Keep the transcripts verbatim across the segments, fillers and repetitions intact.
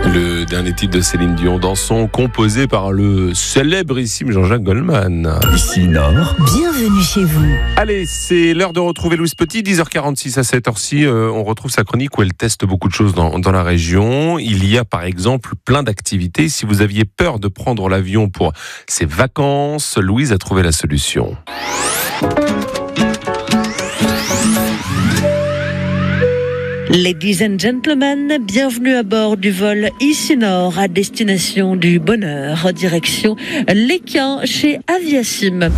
Le dernier titre de Céline Dion, Dansons, composé par le célébrissime Jean-Jacques Goldman. Ici Nord. Bienvenue chez vous. Allez, c'est l'heure de retrouver Louise Petit, dix heures quarante-six à cette heure-ci. Euh, on retrouve sa chronique où elle teste beaucoup de choses dans, dans la région. Il y a par exemple plein d'activités. Si vous aviez peur de prendre l'avion pour ces vacances, Louise a trouvé la solution. Ladies and gentlemen, bienvenue à bord du vol Ici Nord à destination du bonheur, direction l'Équin chez Aviasim.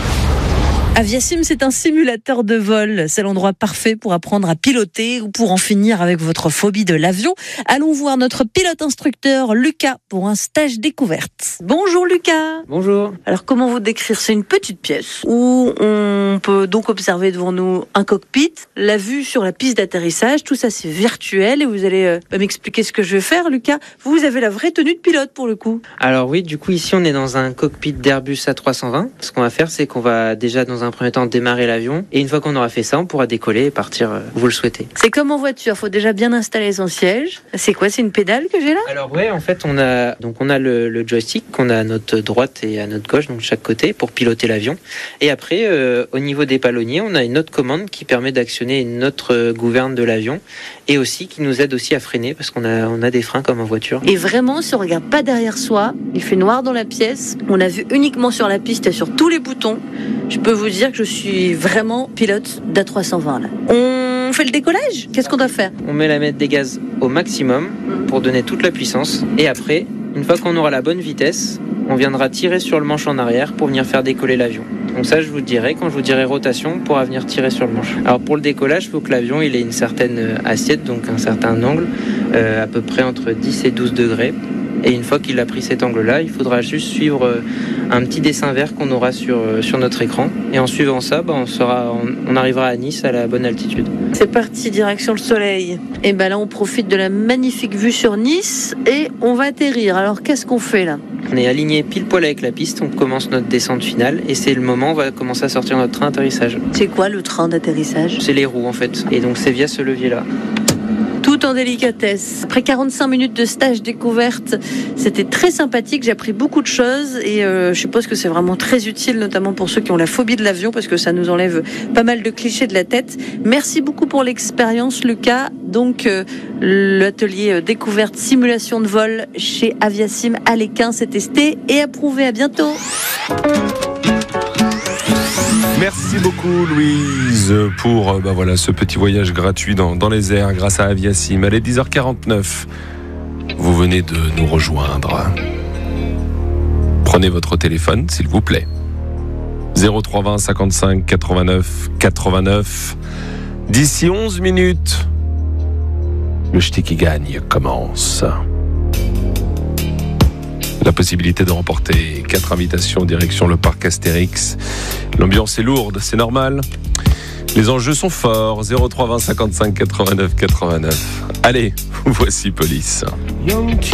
Aviasim, c'est un simulateur de vol. C'est l'endroit parfait pour apprendre à piloter ou pour en finir avec votre phobie de l'avion. Allons voir notre pilote instructeur Lucas pour un stage découverte. Bonjour Lucas. Bonjour. Alors comment vous décrire ? C'est une petite pièce où on peut donc observer devant nous un cockpit, la vue sur la piste d'atterrissage. Tout ça c'est virtuel et vous allez euh, m'expliquer ce que je vais faire, Lucas. Vous avez la vraie tenue de pilote pour le coup. Alors oui, du coup ici on est dans un cockpit d'Airbus A trois cent vingt. Ce qu'on va faire, c'est qu'on va déjà dans un premier temps démarrer l'avion et une fois qu'on aura fait ça, on pourra décoller et partir où vous le souhaitez. C'est comme en voiture, faut déjà bien installer son siège. C'est quoi, c'est une pédale que j'ai là ? Alors ouais, en fait on a donc on a le, le joystick qu'on a à notre droite et à notre gauche, donc de chaque côté pour piloter l'avion. Et après euh, au niveau des palonniers, on a une autre commande qui permet d'actionner une autre gouverne de l'avion et aussi qui nous aide aussi à freiner parce qu'on a on a des freins comme en voiture. Et vraiment, si on regarde pas derrière soi, il fait noir dans la pièce. On a vu uniquement sur la piste et sur tous les boutons. Je peux vous dire que je suis vraiment pilote d'A trois cent vingt là. On fait le décollage ? Qu'est-ce qu'on doit faire ? On met la mètre des gaz au maximum pour donner toute la puissance et après, une fois qu'on aura la bonne vitesse, on viendra tirer sur le manche en arrière pour venir faire décoller l'avion. Donc ça, je vous dirai quand je vous dirai rotation, on pourra venir tirer sur le manche. Alors pour le décollage, il faut que l'avion il ait une certaine assiette, donc un certain angle, euh, à peu près entre dix et douze degrés. Et une fois qu'il a pris cet angle-là, il faudra juste suivre un petit dessin vert qu'on aura sur, sur notre écran. Et en suivant ça, bah, on, sera, on, on arrivera à Nice à la bonne altitude. C'est parti, direction le soleil. Et ben là, on profite de la magnifique vue sur Nice et on va atterrir. Alors, qu'est-ce qu'on fait là ? On est aligné pile poil avec la piste, on commence notre descente finale et c'est le moment où on va commencer à sortir notre train d'atterrissage. C'est quoi le train d'atterrissage ? C'est les roues en fait. Et donc c'est via ce levier-là. Tout en délicatesse. Après quarante-cinq minutes de stage découverte, c'était très sympathique, j'ai appris beaucoup de choses et euh, je suppose que c'est vraiment très utile, notamment pour ceux qui ont la phobie de l'avion, parce que ça nous enlève pas mal de clichés de la tête. Merci beaucoup pour l'expérience, Lucas. Donc, euh, l'atelier découverte simulation de vol chez Aviasim à l'Équin, c'est testé et approuvé. À bientôt. Merci beaucoup Louise pour bah voilà, ce petit voyage gratuit dans, dans les airs grâce à Aviasim. Allez, dix heures quarante-neuf, vous venez de nous rejoindre. Prenez votre téléphone s'il vous plaît. zéro trois vingt cinquante-cinq quatre-vingt-neuf quatre-vingt-neuf. D'ici onze minutes, le ch'ti qui gagne commence. La possibilité de remporter quatre invitations direction le parc Astérix. L'ambiance est lourde, c'est normal. Les enjeux sont forts. zéro trois vingt cinquante-cinq quatre-vingt-neuf quatre-vingt-neuf. Allez, voici Police. Young